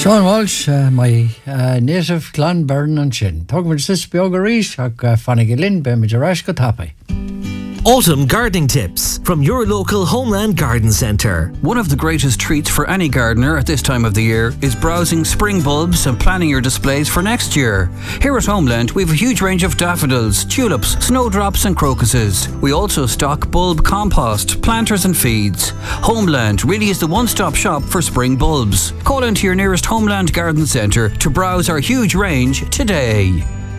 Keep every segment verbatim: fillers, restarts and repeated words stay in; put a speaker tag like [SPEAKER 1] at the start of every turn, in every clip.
[SPEAKER 1] Sean Walsh, uh, my uh, native Clan Burn and Chin. Talking about this Biogarish, Hak Fanny Lynn, Bemidarash Gotape.
[SPEAKER 2] Autumn gardening tips from your local Homeland Garden Centre.
[SPEAKER 3] One of the greatest treats for any gardener at this time of the year is browsing spring bulbs and planning your displays for next year. Here at Homeland, we have a huge range of daffodils, tulips, snowdrops and crocuses. We also stock bulb compost, planters and feeds. Homeland really is the one-stop shop for spring bulbs. Call into your nearest Homeland Garden Centre to browse our huge range today.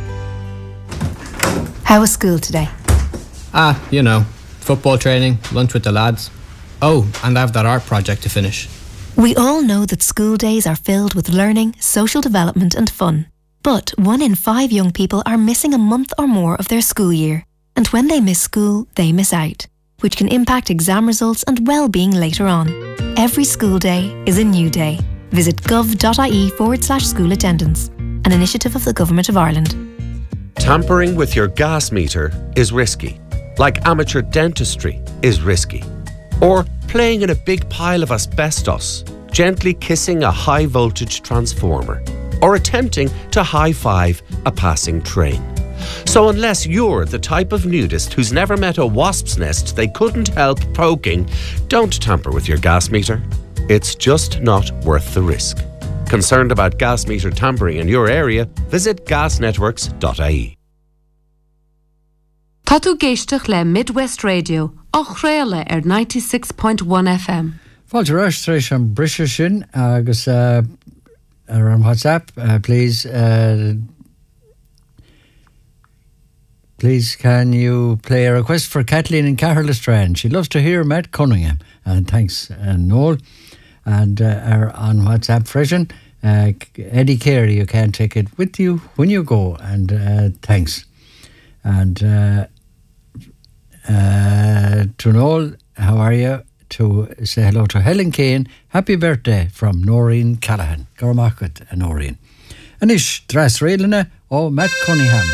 [SPEAKER 4] How was school today?
[SPEAKER 5] Ah, you know, football training, lunch with the lads. Oh, and I have that art project to finish.
[SPEAKER 4] We all know that school days are filled with learning, social development and fun. But one in five young people are missing a month or more of their school year. And when they miss school, they miss out, which can impact exam results and well-being later on. Every school day is a new day. Visit gov.ie forward slash school attendance, an initiative of the Government of Ireland.
[SPEAKER 6] Tampering with your gas meter is risky. Like amateur dentistry is risky. Or playing in a big pile of asbestos, gently kissing a high voltage transformer, or attempting to high-five a passing train. So unless you're the type of nudist who's never met a wasp's nest they couldn't help poking, don't tamper with your gas meter. It's just not worth the risk. Concerned about gas meter tampering in your area? Visit gas networks dot I E.
[SPEAKER 7] Tá tú géisteach le Midwest Radio, ach réile ar ninety-six point one F M.
[SPEAKER 1] Fáilte ráis tréis an brise sin agus uh, ar an WhatsApp, uh, please, uh, please can you play a request for Kathleen in Caherlestrand? She loves to hear Matt Cunningham. And thanks, uh, Noel. And uh, our, on WhatsApp, freshen, uh, Eddie Carey, you can take it with you when you go. And uh, thanks. And uh, uh, to Noel, how are you? To say hello to Helen Kane. Happy birthday from Noreen Callahan. Gormakut and Noreen. And ish, Dras Railina, oh, Matt Cunningham.